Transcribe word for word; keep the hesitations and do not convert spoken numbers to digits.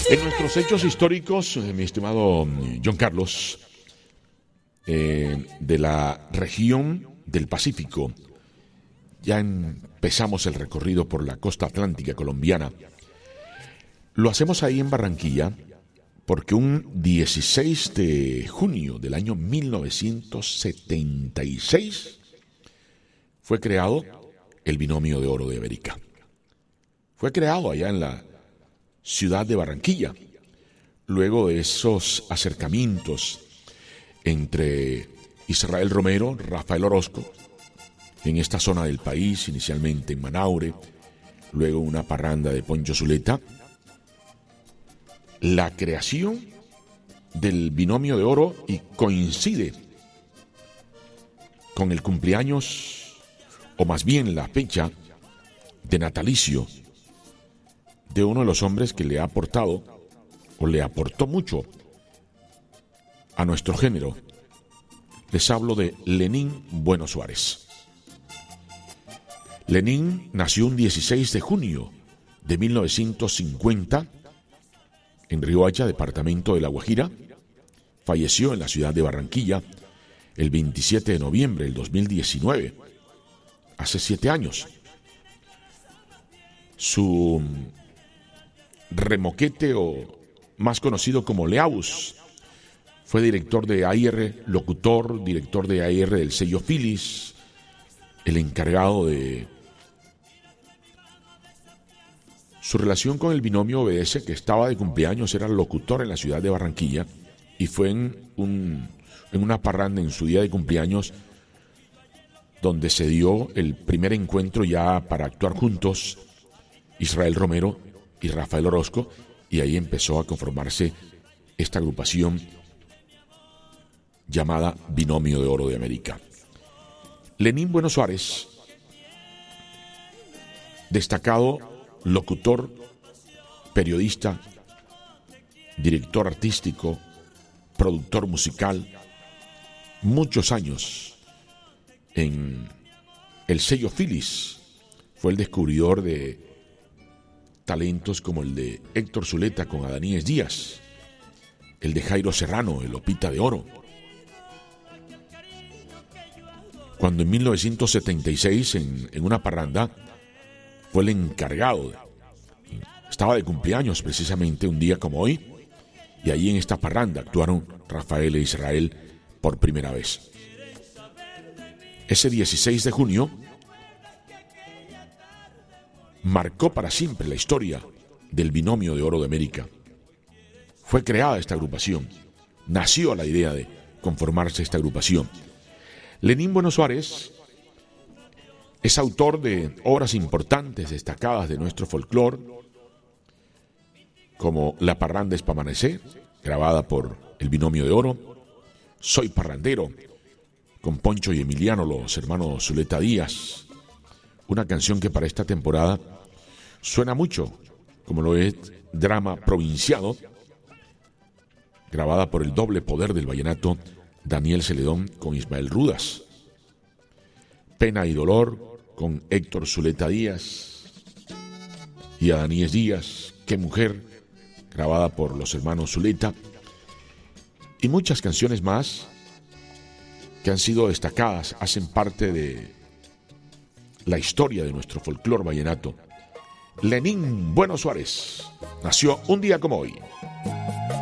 En nuestros hechos históricos, eh, mi estimado John Carlos, eh, de la región del Pacífico, ya empezamos el recorrido por la costa atlántica colombiana. Lo hacemos ahí en Barranquilla porque un dieciséis de junio del año mil novecientos setenta y seis fue creado el Binomio de Oro de América. Fue creado allá en la ciudad de Barranquilla, luego de esos acercamientos entre Israel Romero, Rafael Orozco, en esta zona del país, inicialmente en Manaure, luego una parranda de Poncho Zuleta, la creación del Binomio de Oro, y coincide con el cumpleaños, o más bien la fecha de natalicio de uno de los hombres que le ha aportado o le aportó mucho a nuestro género. Les hablo de Lenín Bueno Suárez. Lenín nació un dieciséis de junio de mil novecientos cincuenta en Riohacha, departamento de La Guajira. Falleció en la ciudad de Barranquilla el veintisiete de noviembre del dos mil diecinueve, hace siete años. Su remoquete, o más conocido como Leaus, fue director de A I R, locutor, director de A I R del sello Philips, el encargado de... Su relación con el binomio obedece que estaba de cumpleaños, era locutor en la ciudad de Barranquilla, y fue en, un, en una parranda en su día de cumpleaños donde se dio el primer encuentro ya para actuar juntos Israel Romero y Rafael Orozco, y ahí empezó a conformarse esta agrupación llamada Binomio de Oro de América. Lenín Bueno Suárez, destacado locutor, periodista, director artístico, productor musical, muchos años en el sello Philips, fue el descubridor de talentos como el de Héctor Zuleta con Adaníes Díaz, el de Jairo Serrano, el Opita de Oro. Cuando en mil novecientos setenta y seis, en, en una parranda, fue el encargado, estaba de cumpleaños precisamente un día como hoy, y allí en esta parranda actuaron Rafael e Israel por primera vez. Ese dieciséis de junio marcó para siempre la historia del Binomio de Oro de América. Fue creada esta agrupación, nació la idea de conformarse esta agrupación. Lenín Bueno Suárez es autor de obras importantes, destacadas de nuestro folclore, como La Parranda es pa' amanecer, grabada por el Binomio de Oro, Soy Parrandero, con Poncho y Emiliano, los hermanos Zuleta Díaz, una canción que para esta temporada suena mucho, como lo es Drama Provinciado, grabada por el doble poder del vallenato Daniel Celedón con Ismael Rudas. Pena y Dolor con Héctor Zuleta Díaz y Adaníes Díaz, Qué Mujer, grabada por los hermanos Zuleta, y muchas canciones más que han sido destacadas, hacen parte de la historia de nuestro folclore vallenato. Lenín Bueno Suárez nació un día como hoy.